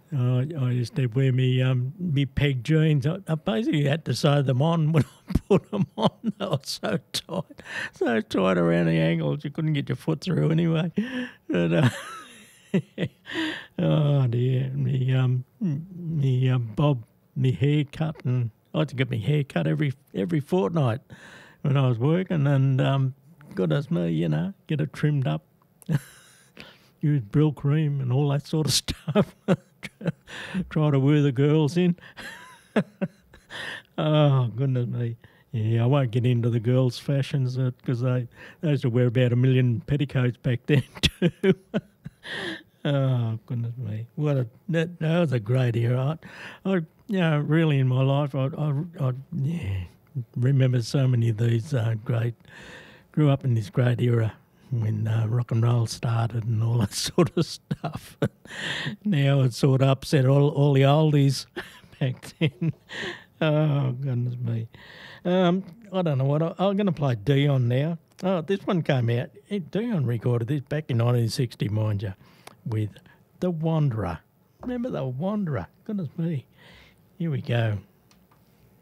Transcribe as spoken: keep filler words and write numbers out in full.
I, I used to wear me um me peg jeans. I, I basically had to sew them on when I put them on. They were so tight, so tight around the ankles you couldn't get your foot through anyway. But uh, oh dear, me um me um, bob me hair cut, and I had to get my hair cut every every fortnight when I was working, and um goodness me, you know, get it trimmed up. Use Brill cream and all that sort of stuff. Try to woo the girls in. Oh, goodness me. Yeah, I won't get into the girls' fashions because they, they used to wear about a million petticoats back then too. Oh, goodness me. What a, that, that was a great era. I, I you know, really in my life, I, I, I yeah, remember so many of these uh, great, grew up in this great era when uh, rock and roll started and all that sort of stuff. Now it's sort of upset all, all the oldies back then. Oh, goodness me. Um, I don't know what. I, I'm going to play Dion now. Oh, this one came out. Hey, Dion recorded this back in nineteen sixty, mind you, with The Wanderer. Remember The Wanderer? Goodness me. Here we go.